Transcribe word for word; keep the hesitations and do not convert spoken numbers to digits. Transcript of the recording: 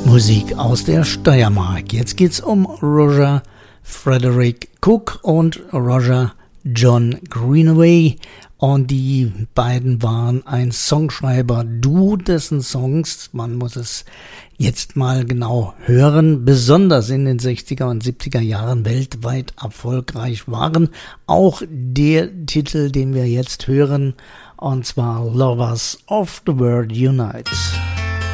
Musik aus der Steiermark. Jetzt geht's um Roger Frederick Cook und Roger John Greenaway. Und die beiden waren ein Songschreiber-Duo, dessen Songs, man muss es jetzt mal genau hören, besonders in den sechziger und siebziger Jahren weltweit erfolgreich waren. Auch der Titel, den wir jetzt hören, und zwar Lovers of the World Unite.